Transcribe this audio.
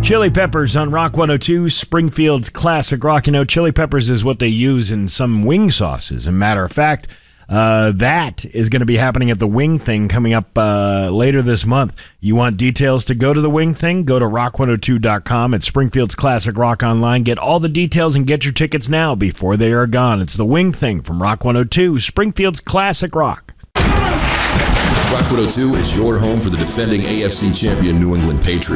Chili Peppers on Rock 102, Springfield's classic rock. You know, chili peppers is what they use in some wing sauces. As a matter of fact, that is going to be happening at the Wing Thing coming up later this month. You want details to go to the Wing Thing? Go to rock102.com. It's Springfield's classic rock online. Get all the details and get your tickets now before they are gone. It's the Wing Thing from Rock 102, Springfield's classic rock. Rock 102 is your home for the defending AFC champion New England Patriots.